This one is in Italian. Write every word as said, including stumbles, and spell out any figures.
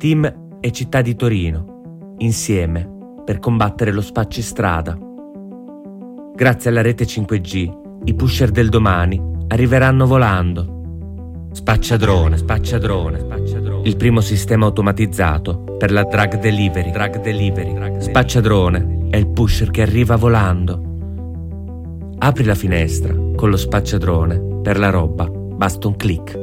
Team e città di Torino, insieme per combattere lo spaccistrada. Grazie alla rete cinque G, i pusher del domani arriveranno volando. Spacciadrone, spacciadrone, spacciadrone. Il primo sistema automatizzato per la drug delivery, drug delivery. Drug Spacciadrone è il pusher che arriva volando. Apri la finestra con lo spacciadrone, per la roba basta un click.